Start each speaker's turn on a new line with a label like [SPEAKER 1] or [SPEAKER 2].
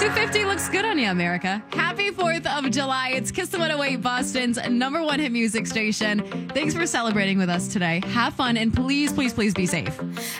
[SPEAKER 1] 250 looks good on you, America. Happy 4th of July. It's Kiss the 108, Boston's number one hit music station. Thanks for celebrating with us today. Have fun and please, please, please be safe.